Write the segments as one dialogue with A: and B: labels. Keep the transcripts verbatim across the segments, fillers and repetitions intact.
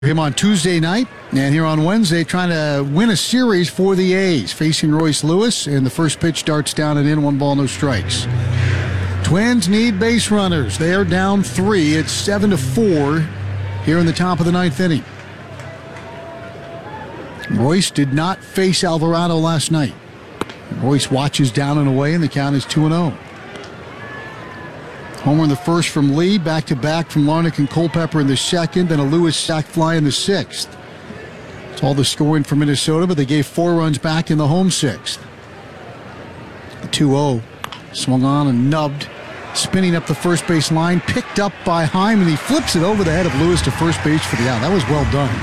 A: Him on Tuesday night, and here on Wednesday trying to win a series for the A's, facing Royce Lewis, and the first pitch darts down and in, one ball, no strikes. Twins need base runners. They are down three. It's seven to four here in the top of the ninth inning. Royce did not face Alvarado last night. Royce watches down and away, and the count is two and oh. Homer in the first from Lee, back-to-back from Larnach and Culpepper in the second, then a Lewis sac fly in the sixth. It's all the scoring for Minnesota, but they gave four runs back in the home sixth. The two oh, swung on and nubbed, spinning up the first base line, picked up by Heim, and he flips it over the head of Lewis to first base for the out. That was well done.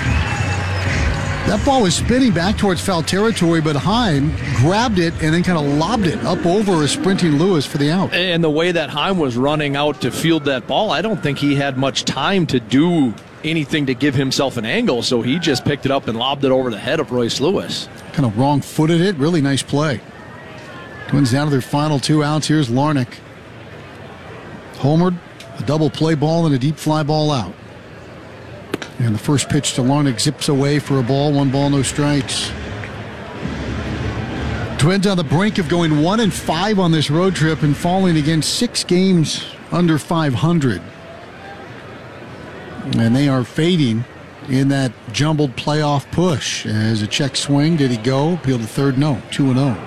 A: That ball was spinning back towards foul territory, but Heim grabbed it and then kind of lobbed it up over a sprinting Lewis for the out.
B: And the way that Heim was running out to field that ball, I don't think he had much time to do anything to give himself an angle, so he just picked it up and lobbed it over the head of Royce Lewis.
A: Kind of wrong-footed it. Really nice play. Twins down to their final two outs. Here's Larnach. Homered, a double play ball and a deep fly ball out. And the first pitch to Larnach zips away for a ball. One ball, no strikes. Twins on the brink of going one and five on this road trip and falling against six games under five hundred. And they are fading in that jumbled playoff push. As a check swing, did he go? Appeal to third, no. two and oh.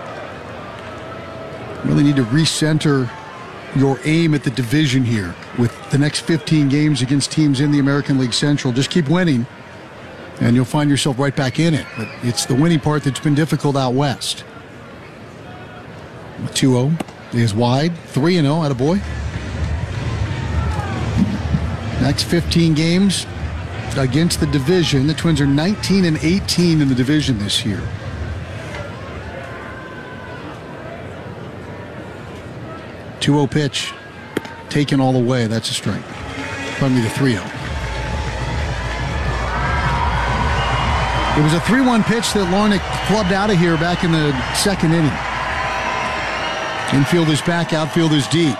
A: Really need to recenter your aim at the division here with the next fifteen games against teams in the American League Central. Just keep winning, and you'll find yourself right back in it. But it's the winning part that's been difficult out west. two oh is wide. three and oh, attaboy. Next fifteen games against the division. The Twins are nineteen and eighteen in the division this year. two oh pitch, taken all the way. That's a strike. Pardon me, the three oh. It was a three one pitch that Larnach clubbed out of here back in the second inning. Infield is back, outfield is deep.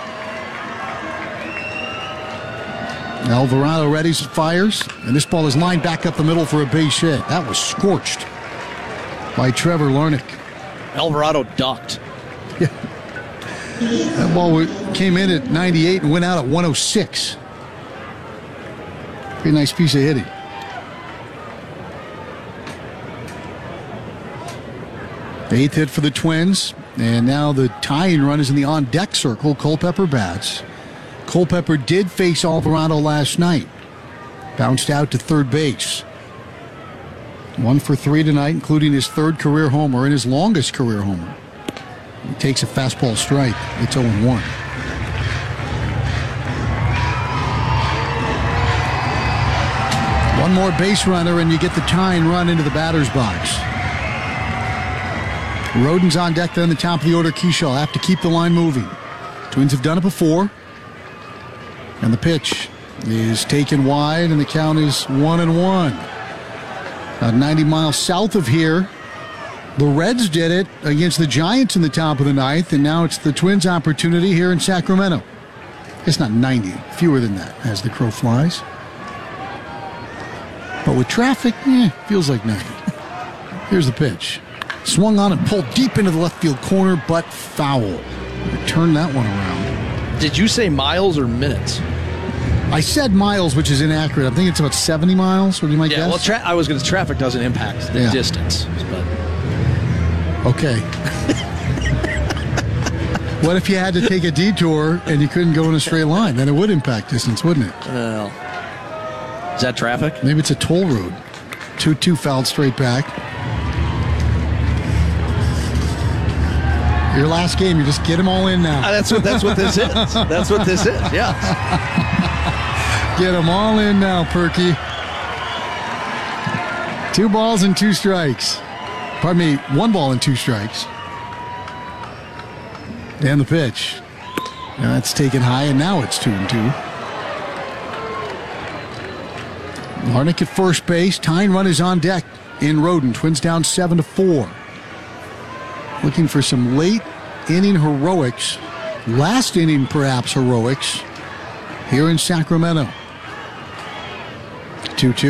A: Alvarado readies, fires, and this ball is lined back up the middle for a base hit. That was scorched by Trevor Larnach.
B: Alvarado ducked.
A: Yeah. That ball came in at ninety-eight and went out at one oh six. Pretty nice piece of hitting. Eighth hit for the Twins, and now the tying run is in the on-deck circle. Culpepper bats. Culpepper did face Alvarado last night. Bounced out to third base. One for three tonight, including his third career homer and his longest career homer. He takes a fastball strike. It's oh and one. One more base runner, and you get the tying run into the batter's box. Rodin's on deck there in the top of the order. Keyshaw have to keep the line moving. Twins have done it before. And the pitch is taken wide, and the count is one and one. About ninety miles south of here. The Reds did it against the Giants in the top of the ninth, and now it's the Twins' opportunity here in Sacramento. It's not ninety, fewer than that as the crow flies. But with traffic, eh, feels like ninety. Here's the pitch. Swung on and pulled deep into the left field corner, but foul. Turn that one around.
B: Did you say miles or minutes?
A: I said miles, which is inaccurate. I think it's about seventy miles. What do you might
B: yeah,
A: guess?
B: well, tra- I was going to. Traffic doesn't impact the
A: Yeah.
B: distance, but.
A: Okay. What if you had to take a detour and you couldn't go in a straight line? Then it would impact distance, wouldn't it?
B: Well, is that traffic?
A: Maybe it's a toll road. two two fouled straight back. Your last game, you just get them all in now.
B: Uh, that's what that's what this is. That's what this is. Yeah.
A: Get them all in now, Perky. Two balls and two strikes. Pardon me, one ball and two strikes. And the pitch. Now that's taken high, and now it's two and two. Larnach at first base. Tying run is on deck in Rodin. Twins down seven to four. Looking for some late inning heroics. Last inning, perhaps, heroics here in Sacramento. two two.